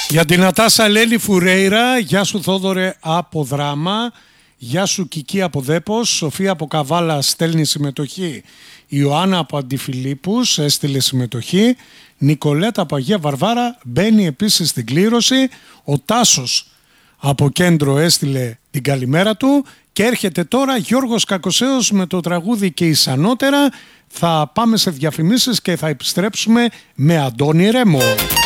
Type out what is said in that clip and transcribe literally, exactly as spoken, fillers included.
Για την Νατάσα Ελένη Φουρέιρα, γεια σου Θόδωρε από Δράμα, γεια σου Κική από Δέπος, Σοφία από Καβάλα στέλνει συμμετοχή, Ιωάννα από Αντιφιλίππους έστειλε συμμετοχή, Νικολέτα από Αγία Βαρβάρα μπαίνει επίσης στην κλήρωση, ο Τάσος από Κέντρο έστειλε την καλημέρα του και έρχεται τώρα Γιώργος Κακοσέος με το τραγούδι «Και ισανότερα». Θα πάμε σε διαφημίσεις και θα επιστρέψουμε με Αντώνη Ρέμο.